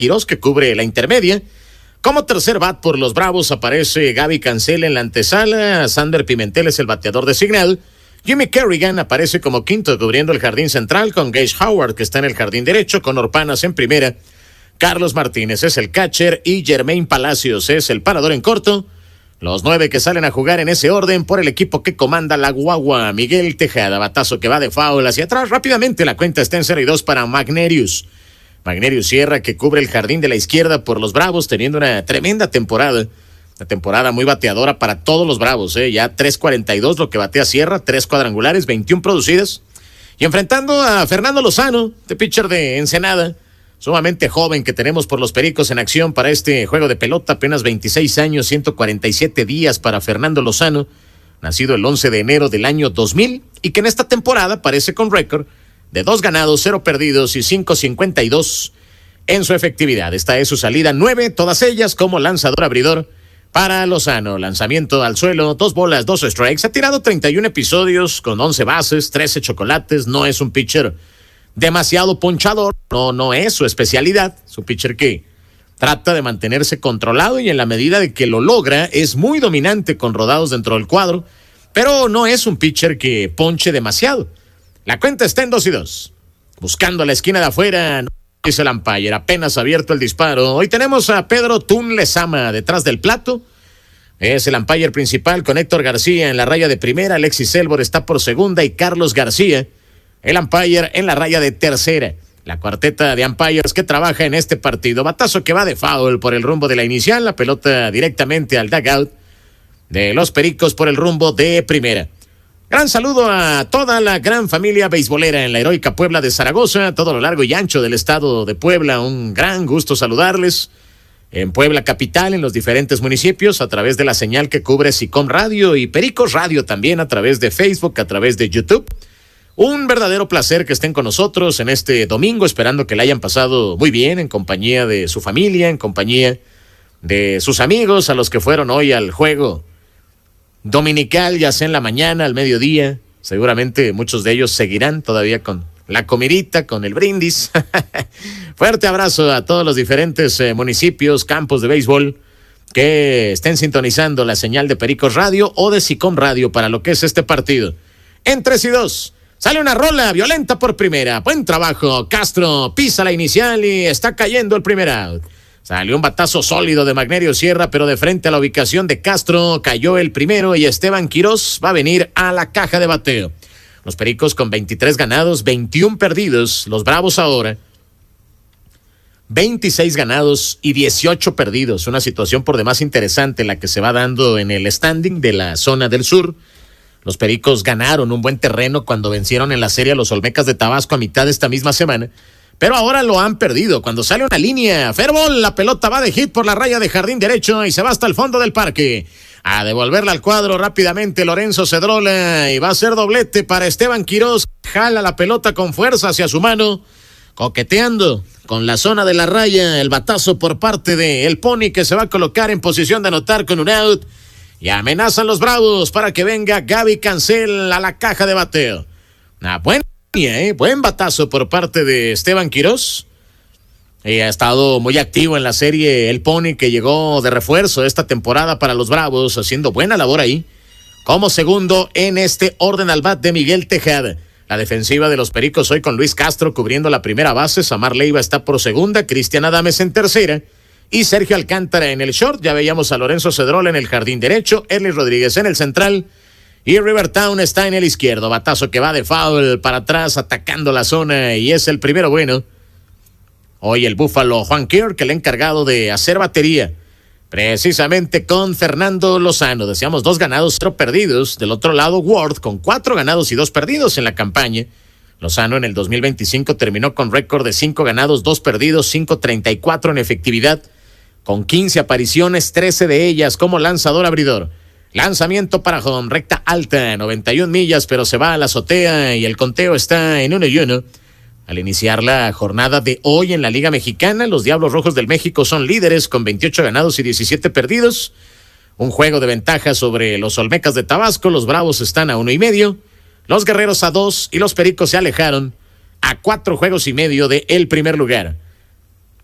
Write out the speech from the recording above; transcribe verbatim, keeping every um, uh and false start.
Quirós, que cubre la intermedia. Como tercer bat por los Bravos aparece Gaby Cancel en la antesala. Sander Pimentel es el bateador designado. Jimmy Kerrigan aparece como quinto cubriendo el jardín central con Gage Howard, que está en el jardín derecho, con Orpanas en primera. Carlos Martínez es el catcher y Jermaine Palacios es el parador en corto. Los nueve que salen a jugar en ese orden por el equipo que comanda la guagua. Miguel Tejada, batazo que va de foul hacia atrás. Rápidamente la cuenta está en cero y dos para Magnerius. Magnerius Sierra, que cubre el jardín de la izquierda por los Bravos, teniendo una tremenda temporada. Una temporada muy bateadora para todos los Bravos, ¿eh? Ya tres cuarenta y dos lo que batea Sierra, tres cuadrangulares, veintiún producidas. Y enfrentando a Fernando Lozano, de pitcher de Ensenada, sumamente joven que tenemos por los Pericos en acción para este juego de pelota, apenas veintiséis años, ciento cuarenta y siete días para Fernando Lozano, nacido el once de enero del año dos mil, y que en esta temporada aparece con récord de dos ganados, cero perdidos y cinco cincuenta y dos en su efectividad. Esta es su salida nueve, todas ellas como lanzador abridor para Lozano. Lanzamiento al suelo, dos bolas, dos strikes. Ha tirado treinta y un episodios con once bases, trece chocolates. No es un pitcher demasiado ponchador, no, no es su especialidad. Es un pitcher que trata de mantenerse controlado y en la medida de que lo logra es muy dominante con rodados dentro del cuadro, pero no es un pitcher que ponche demasiado. La cuenta está en dos y dos. Buscando la esquina de afuera, no dice el umpire, apenas abierto el disparo. Hoy tenemos a Pedro Tun Lezama detrás del plato. Es el umpire principal con Héctor García en la raya de primera. Alexis Elbor está por segunda y Carlos García, el umpire, en la raya de tercera. La cuarteta de umpires que trabaja en este partido. Batazo que va de foul por el rumbo de la inicial. La pelota directamente al dugout de los Pericos por el rumbo de primera. Gran saludo a toda la gran familia beisbolera en la heroica Puebla de Zaragoza, todo lo largo y ancho del estado de Puebla. Un gran gusto saludarles en Puebla capital, en los diferentes municipios, a través de la señal que cubre SICOM Radio y Pericos Radio también, a través de Facebook, a través de YouTube. Un verdadero placer que estén con nosotros en este domingo, esperando que la hayan pasado muy bien en compañía de su familia, en compañía de sus amigos, a los que fueron hoy al juego dominical, ya sea en la mañana, al mediodía. Seguramente muchos de ellos seguirán todavía con la comidita, con el brindis. Fuerte abrazo a todos los diferentes eh, municipios, campos de béisbol que estén sintonizando la señal de Pericos Radio o de SICOM Radio para lo que es este partido. En tres y dos, sale una rola violenta por primera. Buen trabajo, Castro pisa la inicial y está cayendo el primer out. Salió un batazo sólido de Magnerius Sierra, pero de frente a la ubicación de Castro cayó el primero y Esteban Quirós va a venir a la caja de bateo. Los Pericos con veintitrés ganados, veintiún perdidos. Los Bravos ahora veintiséis ganados y dieciocho perdidos. Una situación por demás interesante la que se va dando en el standing de la zona del sur. Los Pericos ganaron un buen terreno cuando vencieron en la serie a los Olmecas de Tabasco a mitad de esta misma semana, pero ahora lo han perdido. Cuando sale una línea, fairball, la pelota va de hit por la raya de jardín derecho y se va hasta el fondo del parque. A devolverla al cuadro rápidamente Lorenzo Cedrola y va a ser doblete para Esteban Quirós. Jala la pelota con fuerza hacia su mano, coqueteando con la zona de la raya. El batazo por parte de El Pony, que se va a colocar en posición de anotar con un out. Y amenazan los Bravos para que venga Gaby Cancel a la caja de bateo. Una buena ¿Eh? Buen batazo por parte de Esteban Quirós. Y ha estado muy activo en la serie El Pony, que llegó de refuerzo esta temporada para los Bravos, haciendo buena labor ahí. Como segundo en este orden al bat de Miguel Tejada. La defensiva de los Pericos hoy con Luis Castro cubriendo la primera base. Samar Leiva está por segunda, Cristian Adames en tercera y Sergio Alcántara en el short. Ya veíamos a Lorenzo Cedrola en el jardín derecho, Erlis Rodríguez en el central y Rivertown está en el izquierdo. Batazo que va de foul para atrás atacando la zona y es el primero bueno. Hoy el búfalo Juan Kirk, el encargado de hacer batería precisamente con Fernando Lozano. Decíamos dos ganados, cero perdidos. Del otro lado Ward con cuatro ganados y dos perdidos en la campaña. Lozano en el dos mil veinticinco terminó con récord de cinco ganados, dos perdidos, cinco treinta y cuatro en efectividad, con quince apariciones, trece de ellas como lanzador abridor. Lanzamiento para home, recta alta, noventa y una millas, pero se va a la azotea y el conteo está en uno y uno. Al iniciar la jornada de hoy en la Liga Mexicana, los Diablos Rojos del México son líderes con veintiocho ganados y diecisiete perdidos. Un juego de ventaja sobre los Olmecas de Tabasco. Los Bravos están a uno y medio, los Guerreros a dos y los Pericos se alejaron a cuatro juegos y medio de el primer lugar.